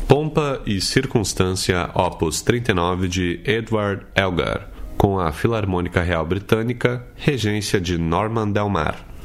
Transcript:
Pompa e Circunstância, Opus 39 de Edward Elgar, com a Filarmônica Real Britânica, regência de Norman Del Mar.